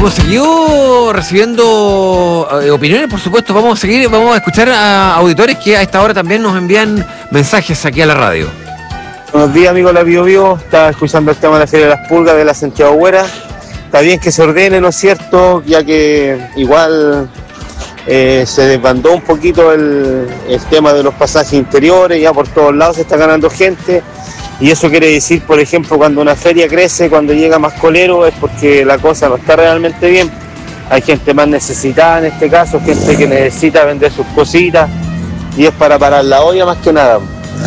hemos seguido recibiendo opiniones, por supuesto. Vamos a escuchar a auditores que a esta hora también nos envían mensajes aquí a la radio. Buenos días, amigos de la Bio Bio. Estaba escuchando el tema de la Feria de las Pulgas de la Santiago Güera. Está bien que se ordene, ¿no es cierto? Ya que igual se desbandó un poquito el tema de los pasajes interiores, ya por todos lados se está ganando gente. Y eso quiere decir, por ejemplo, cuando una feria crece, cuando llega más colero, es porque la cosa no está realmente bien. Hay gente más necesitada en este caso, gente que necesita vender sus cositas, y es para parar la olla más que nada.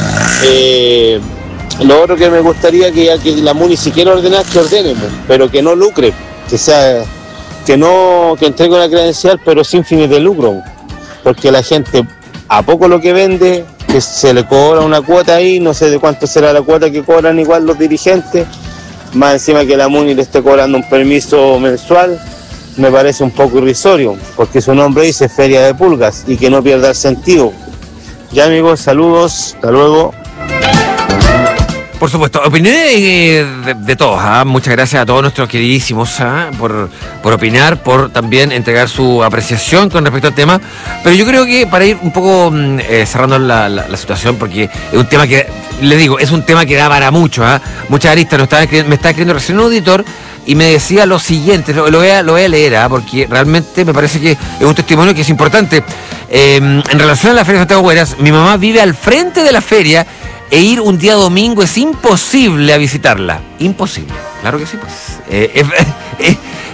Lo otro que me gustaría que la MUNI si quiere ordenar, que ordene, pero que no lucre, que entregue una credencial, pero sin fines de lucro, porque la gente a poco lo que vende, que se le cobra una cuota ahí, no sé de cuánto será la cuota que cobran igual los dirigentes, más encima que la MUNI le esté cobrando un permiso mensual, me parece un poco irrisorio, porque su nombre dice Feria de Pulgas, y que no pierda el sentido. Ya, amigos, saludos, hasta luego. Por supuesto, opiniones de todos. Muchas gracias a todos nuestros queridísimos por opinar, por también entregar su apreciación con respecto al tema. Pero yo creo que para ir un poco cerrando la situación, porque es un tema que, les digo, es un tema que da para mucho. Muchas aristas. Me estaba escribiendo recién un auditor y me decía lo siguiente, lo voy a leer, porque realmente me parece que es un testimonio que es importante. En relación a la Feria de Santiago Güeras, mi mamá vive al frente de la feria, e ir un día domingo es imposible a visitarla. Imposible, claro que sí, pues.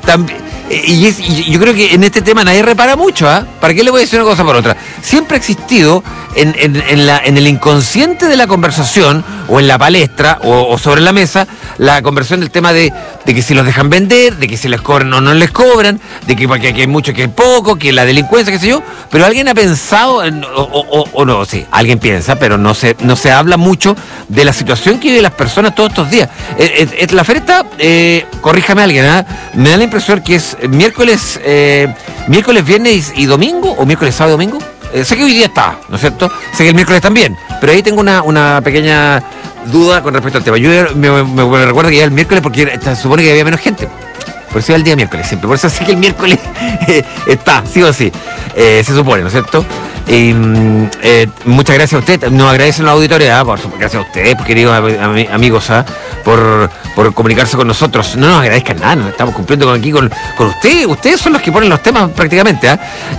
Y yo creo que en este tema nadie repara mucho, ¿Para qué le voy a decir una cosa por otra? Siempre ha existido en el inconsciente de la conversación, o en la palestra, o sobre la mesa, la conversación del tema de que si los dejan vender, de que si les cobran o no les cobran, de que aquí hay mucho, que hay poco, que la delincuencia, qué sé yo. Pero alguien ha pensado, o no, sí, alguien piensa, pero no se habla mucho de la situación que viven las personas todos estos días. La feria está, corríjame alguien, me da la impresión que es miércoles, viernes y domingo, o miércoles, sábado y domingo. Sé que hoy día está, ¿no es cierto? Sé que el miércoles también, pero ahí tengo una pequeña duda con respecto al tema. Yo me recuerdo que ya el miércoles, porque se supone que había menos gente. Por eso es el día miércoles siempre. Por eso sé que el miércoles está, sí o sí. Se supone, ¿no es cierto? Muchas gracias a usted. Nos agradecen la auditoría, gracias a ustedes, queridos amigos, por comunicarse con nosotros. No nos agradezcan nada, nos estamos cumpliendo aquí con ustedes. Ustedes son los que ponen los temas prácticamente.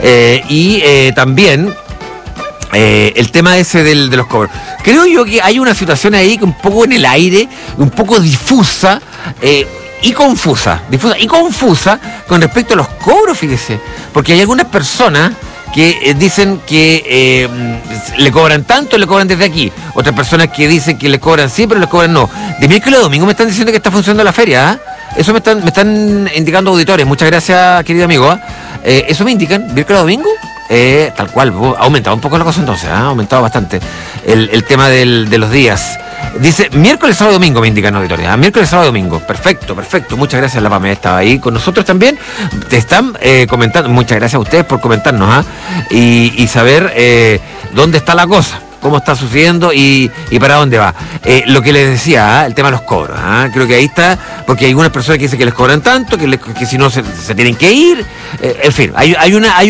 Y también el tema ese de los cobros. Creo yo que hay una situación ahí que un poco en el aire, un poco difusa, y confusa con respecto a los cobros, fíjese, porque hay algunas personas que dicen que le cobran tanto, le cobran desde aquí. Otras personas que dicen que le cobran sí, pero le cobran no. De miércoles a domingo me están diciendo que está funcionando la feria, Eso me están indicando auditores. Muchas gracias, querido amigo, Eso me indican, miércoles a domingo, tal cual, ha aumentado un poco la cosa entonces, ha aumentado bastante el tema de los días. Dice miércoles, sábado y domingo, me indican auditores. Miércoles, sábado y domingo. Perfecto. Muchas gracias, la PAME estaba ahí con nosotros también. Te están comentando. Muchas gracias a ustedes por comentarnos, y saber dónde está la cosa, cómo está sucediendo y para dónde va. Lo que les decía, el tema de los cobros. Creo que ahí está, porque hay algunas personas que dicen que les cobran tanto, que si no se tienen que ir. En fin, hay